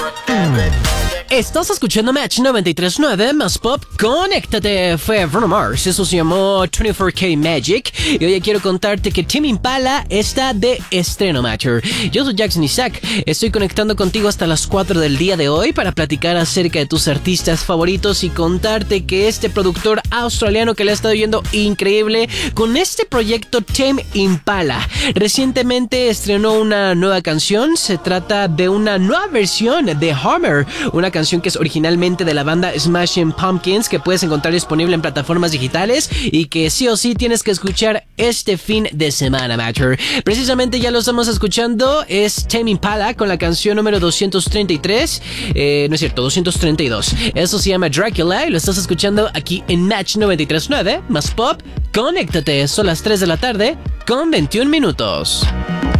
Estás escuchando Match 93.9 más Pop. Conéctate, fue Bruno Mars. Eso se llamó 24K Magic. Y hoy quiero contarte que Tame Impala está de estreno, Matcher. Yo soy Jackson Isaac. Estoy conectando contigo hasta las 4 del día de hoy para platicar acerca de tus artistas favoritos y contarte que este productor australiano que le ha estado yendo increíble con este proyecto Tame Impala recientemente estrenó una nueva canción. Se trata de una nueva versión de Hammer, una canción que es originalmente de la banda Smashing Pumpkins, que puedes encontrar disponible en plataformas digitales y que sí o sí tienes que escuchar este fin de semana, Matcher. Precisamente ya lo estamos escuchando, es Tame Impala con la canción número 233, no es cierto, 232. Eso se llama Dracula y lo estás escuchando aquí en Match 93.9 más Pop. Conéctate, son las 3 de la tarde con 21 minutos.